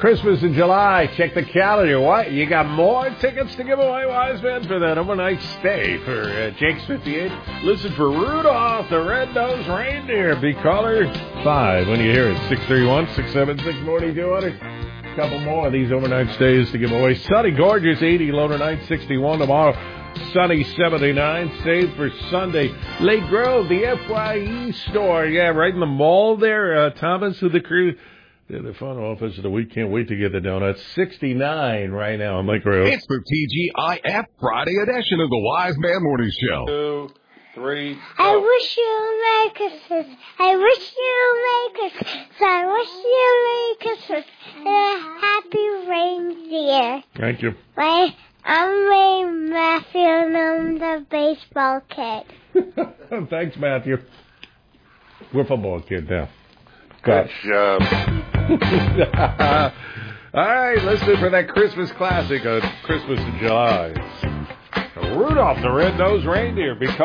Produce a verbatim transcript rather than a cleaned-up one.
Christmas in July. Check the calendar. What? You got more tickets to give away, wise man, for that overnight stay for uh, Jake's fifty-eight? Listen for Rudolph the Red-Nosed Reindeer. Be caller five when you hear it. six three one, six seven six, four two zero zero. A couple more of these overnight stays to give away. Sunny, gorgeous, eighty. Low tonight, sixty-one. Tomorrow, sunny, seventy-nine. Save for Sunday. Lake Grove, the F Y E store. Yeah, right in the mall there. Uh, Thomas with the crew. Yeah, the fun office of the week. Can't wait to get the donuts. sixty-nine right now on Lake Grove. It's the T G I F Friday edition of the Wise Man Morning Show. Two, three, I wish you a Merry Christmas. I wish you a Merry Christmas. I wish you a Merry Christmas and a happy reindeer. Thank you. My, I'm Ray Matthew and I'm the baseball kid. Thanks, Matthew. We're football kid now. Good job. All right, listen for that Christmas classic on Christmas in July. Rudolph the Red-Nosed Reindeer. Because